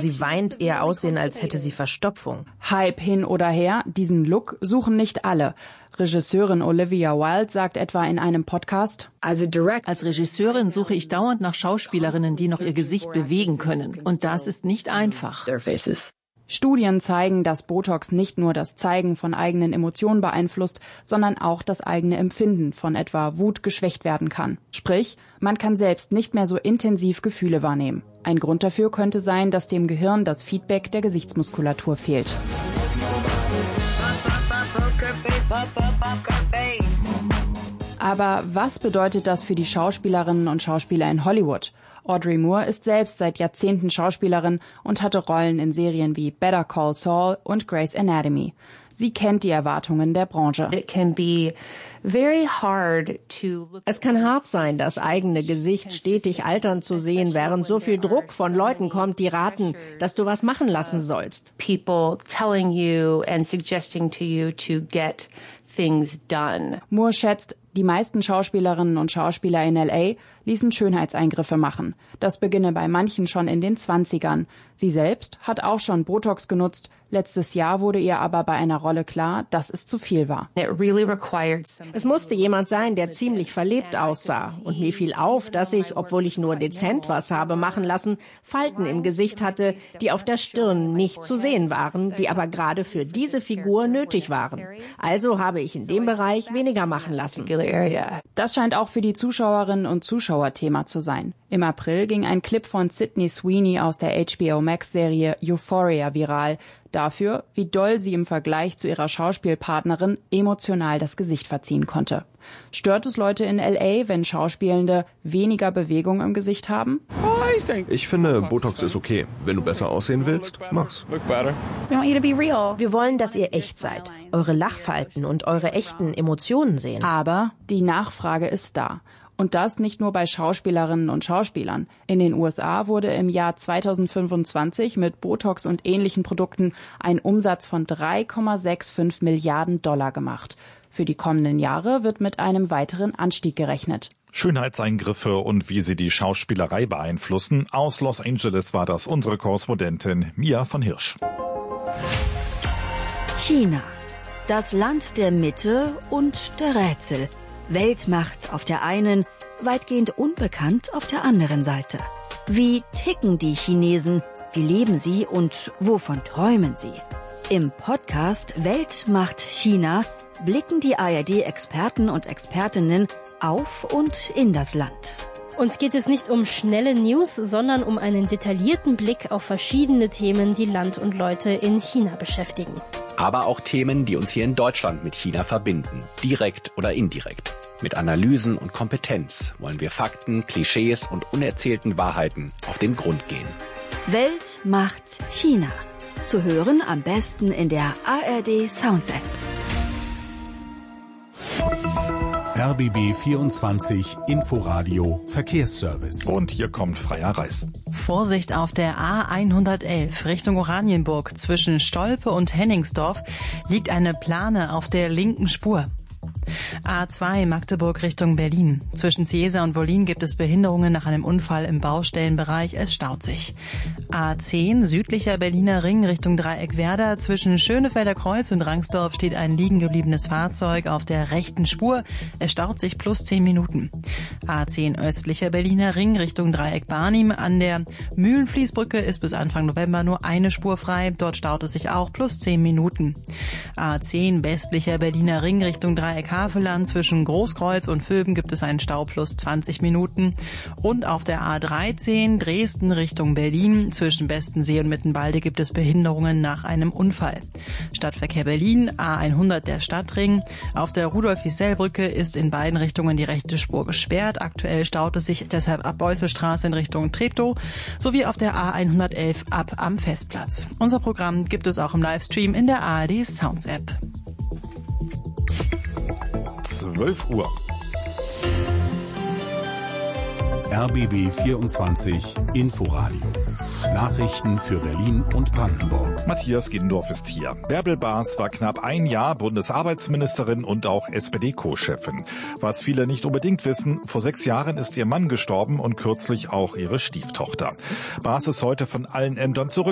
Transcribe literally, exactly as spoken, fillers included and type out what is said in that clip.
sie weint, eher aussehen, als hätte sie Verstopfung. Hype hin oder her, diesen Look suchen nicht alle. Regisseurin Olivia Wilde sagt etwa in einem Podcast: Als Regisseurin suche ich dauernd nach Schauspielerinnen, die noch ihr Gesicht bewegen können. Und das ist nicht einfach. Studien zeigen, dass Botox nicht nur das Zeigen von eigenen Emotionen beeinflusst, sondern auch das eigene Empfinden von etwa Wut geschwächt werden kann. Sprich, man kann selbst nicht mehr so intensiv Gefühle wahrnehmen. Ein Grund dafür könnte sein, dass dem Gehirn das Feedback der Gesichtsmuskulatur fehlt. Aber was bedeutet das für die Schauspielerinnen und Schauspieler in Hollywood? Audrey Moore ist selbst seit Jahrzehnten Schauspielerin und hatte Rollen in Serien wie Better Call Saul und Grey's Anatomy. Sie kennt die Erwartungen der Branche. Es kann hart sein, das eigene Gesicht stetig altern zu sehen, während so viel Druck von Leuten kommt, die raten, dass du was machen lassen sollst. People telling you and suggesting to you to get things done. Moore schätzt, die meisten Schauspielerinnen und Schauspieler in L A ließen Schönheitseingriffe machen. Das beginne bei manchen schon in den Zwanzigern. Sie selbst hat auch schon Botox genutzt. Letztes Jahr wurde ihr aber bei einer Rolle klar, dass es zu viel war. Es musste jemand sein, der ziemlich verlebt aussah. Und mir fiel auf, dass ich, obwohl ich nur dezent was habe machen lassen, Falten im Gesicht hatte, die auf der Stirn nicht zu sehen waren, die aber gerade für diese Figur nötig waren. Also habe ich in dem Bereich weniger machen lassen. Das scheint auch für die Zuschauerinnen und Zuschauer Thema zu sein. Im April ging ein Clip von Sydney Sweeney aus der H B O Max-Serie Euphoria viral. Dafür, wie doll sie im Vergleich zu ihrer Schauspielpartnerin emotional das Gesicht verziehen konnte. Stört es Leute in L A, wenn Schauspielende weniger Bewegung im Gesicht haben? Ich finde, Botox ist okay. Wenn du besser aussehen willst, mach's. Wir wollen, dass ihr echt seid, eure Lachfalten und eure echten Emotionen sehen. Aber die Nachfrage ist da. Und das nicht nur bei Schauspielerinnen und Schauspielern. In den U S A wurde im Jahr zweitausendfünfundzwanzig mit Botox und ähnlichen Produkten ein Umsatz von drei Komma fünfundsechzig Milliarden Dollar gemacht. Für die kommenden Jahre wird mit einem weiteren Anstieg gerechnet. Schönheitseingriffe und wie sie die Schauspielerei beeinflussen. Aus Los Angeles war das unsere Korrespondentin Mia von Hirsch. China. Das Land der Mitte und der Rätsel. Weltmacht auf der einen, weitgehend unbekannt auf der anderen Seite. Wie ticken die Chinesen? Wie leben sie und wovon träumen sie? Im Podcast Weltmacht China blicken die A R D-Experten und Expertinnen auf und in das Land. Uns geht es nicht um schnelle News, sondern um einen detaillierten Blick auf verschiedene Themen, die Land und Leute in China beschäftigen. Aber auch Themen, die uns hier in Deutschland mit China verbinden, direkt oder indirekt. Mit Analysen und Kompetenz wollen wir Fakten, Klischees und unerzählten Wahrheiten auf den Grund gehen. Weltmacht China. Zu hören am besten in der A R D Sounds App. R B B vierundzwanzig Inforadio Verkehrsservice. Und hier kommt Freier Reis. Vorsicht auf der A hundertelf Richtung Oranienburg. Zwischen Stolpe und Henningsdorf liegt eine Plane auf der linken Spur. A zwei Magdeburg Richtung Berlin. Zwischen Ciesa und Wollin gibt es Behinderungen nach einem Unfall im Baustellenbereich. Es staut sich. A zehn südlicher Berliner Ring Richtung Dreieckwerder. Zwischen Schönefelder Kreuz und Rangsdorf steht ein liegen gebliebenes Fahrzeug auf der rechten Spur. Es staut sich plus zehn Minuten. A zehn östlicher Berliner Ring Richtung Dreieck Barnim. An der Mühlenfließbrücke ist bis Anfang November nur eine Spur frei. Dort staut es sich auch plus zehn Minuten. A zehn westlicher Berliner Ring Richtung Dreieck Havelland. Zwischen Großkreuz und Vöben gibt es einen Stau plus zwanzig Minuten. Und auf der A dreizehn Dresden Richtung Berlin. Zwischen Bestensee und Mittenwalde gibt es Behinderungen nach einem Unfall. Stadtverkehr Berlin, A hundert der Stadtring. Auf der Rudolf-Hissell-Brücke ist in beiden Richtungen die rechte Spur gesperrt. Aktuell staut es sich deshalb ab Beusselstraße in Richtung Treptow sowie auf der A hundertelf ab am Festplatz. Unser Programm gibt es auch im Livestream in der A R D Sounds App. zwölf Uhr. R B B vierundzwanzig Inforadio. Nachrichten für Berlin und Brandenburg. Matthias Gindorf ist hier. Bärbel Baas war knapp ein Jahr Bundesarbeitsministerin und auch S P D-Co-Chefin. Was viele nicht unbedingt wissen, vor sechs Jahren ist ihr Mann gestorben und kürzlich auch ihre Stieftochter. Baas ist heute von allen Ämtern zurück.